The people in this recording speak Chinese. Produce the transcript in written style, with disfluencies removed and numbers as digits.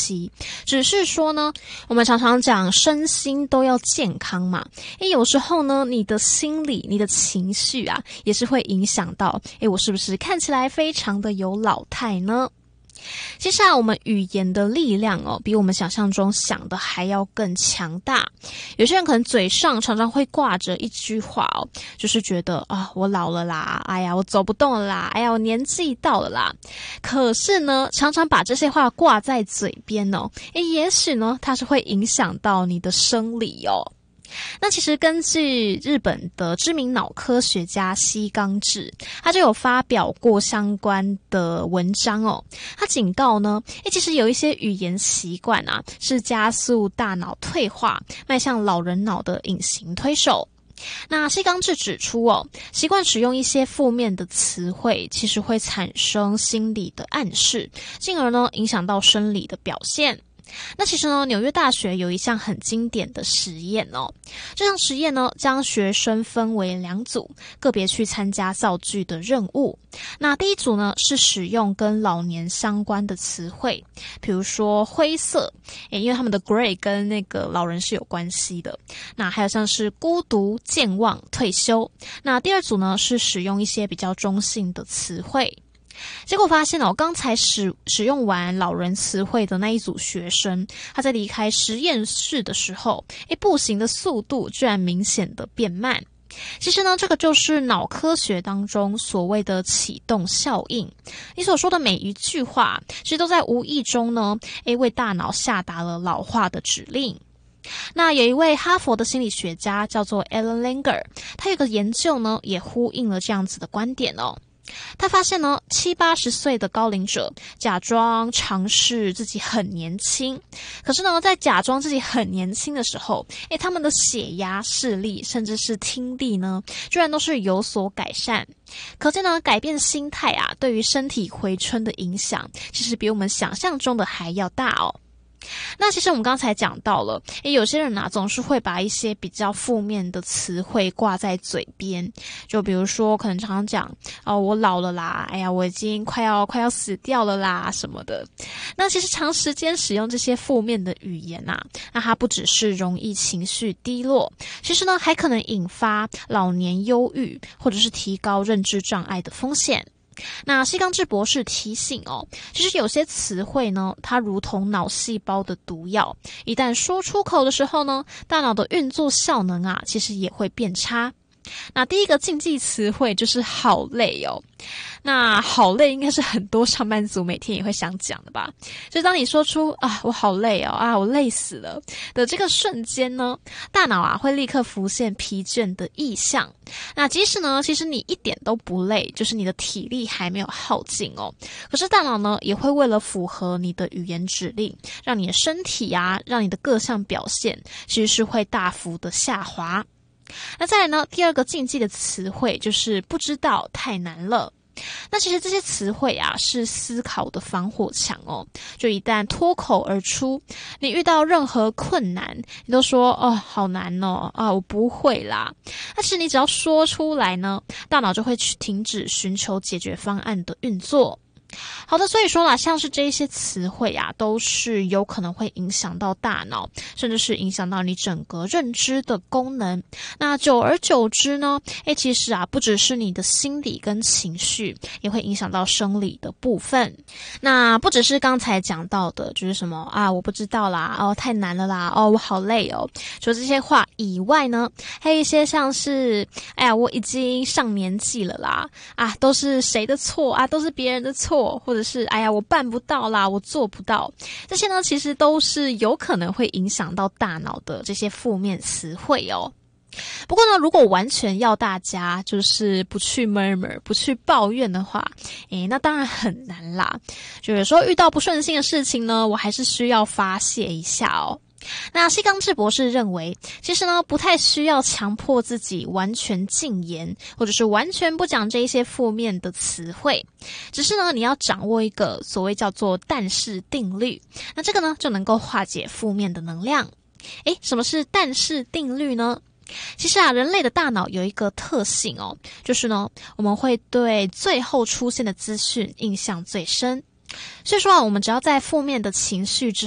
系。只是说呢，我们常常讲身心都要健康嘛，有时候呢，你的心理、你的情绪啊，也是会影响到，我是不是看起来非常的有老态呢？接下来我们语言的力量比我们想象中想的还要更强大。有些人可能嘴上常常会挂着一句话就是觉得我老了啦，哎呀我走不动了啦，哎呀我年纪到了啦。可是呢，常常把这些话挂在嘴边也许呢它是会影响到你的生理那其实根据日本的知名脑科学家西冈治，他就有发表过相关的文章他警告呢，其实有一些语言习惯啊，是加速大脑退化，迈向老人脑的隐形推手。那西冈治指出习惯使用一些负面的词汇，其实会产生心理的暗示，进而呢影响到生理的表现。那其实呢，纽约大学有一项很经典的实验这项实验呢，将学生分为2组，个别去参加造句的任务。那第一组呢，是使用跟老年相关的词汇，比如说灰色，因为他们的 gray 跟那个老人是有关系的。那还有像是孤独、健忘、退休。那第二组呢，是使用一些比较中性的词汇。结果发现刚才使用完老人词汇的那一组学生，他在离开实验室的时候，步行的速度居然明显的变慢。其实呢，这个就是脑科学当中所谓的启动效应。你所说的每一句话，其实都在无意中呢，为大脑下达了老化的指令。那有一位哈佛的心理学家叫做 Alan Langer， 他有个研究呢，也呼应了这样子的观点他发现呢，70-80岁的高龄者假装尝试自己很年轻，可是呢，在假装自己很年轻的时候，他们的血压、视力，甚至是听力呢，居然都是有所改善。可见呢，改变心态啊，对于身体回春的影响，其实比我们想象中的还要大那其实我们刚才讲到了，有些人啊总是会把一些比较负面的词汇挂在嘴边，就比如说可能常常讲我老了啦，哎呀我已经快要死掉了啦什么的。那其实长时间使用这些负面的语言啊，那它不只是容易情绪低落，其实呢还可能引发老年忧郁或者是提高认知障碍的风险。那西冈治博士提醒其实有些词汇呢，它如同脑细胞的毒药，一旦说出口的时候呢，大脑的运作效能啊，其实也会变差。那第一个禁忌词汇就是好累那好累应该是很多上班族每天也会想讲的吧，就当你说出我好累我累死了的这个瞬间呢，大脑啊会立刻浮现疲倦的意象。那即使呢其实你一点都不累，就是你的体力还没有耗尽可是大脑呢也会为了符合你的语言指令，让你的身体啊，让你的各项表现其实是会大幅的下滑。那再来呢，第二个禁忌的词汇就是不知道，太难了。那其实这些词汇啊是思考的防火墙就一旦脱口而出，你遇到任何困难，你都说好难我不会啦。但是你只要说出来呢，大脑就会停止寻求解决方案的运作。好的，所以说啦，像是这一些词汇啊，都是有可能会影响到大脑，甚至是影响到你整个认知的功能。那久而久之呢，其实啊，不只是你的心理跟情绪，也会影响到生理的部分。那不只是刚才讲到的，就是什么我不知道啦，太难了啦，我好累除了这些话以外呢，还有一些像是我已经上年纪了啦，都是谁的错都是别人的错，或者是我办不到啦，我做不到，这些呢其实都是有可能会影响到大脑的这些负面词汇不过呢，如果完全要大家就是不去 murmur 不去抱怨的话，那当然很难啦。就有时候遇到不顺心的事情呢，我还是需要发泄一下那西冈治博士认为，其实呢不太需要强迫自己完全禁言，或者是完全不讲这一些负面的词汇，只是呢你要掌握一个所谓叫做但是定律，那这个呢就能够化解负面的能量。什么是但是定律呢？其实人类的大脑有一个特性就是呢我们会对最后出现的资讯印象最深，所以说我们只要在负面的情绪之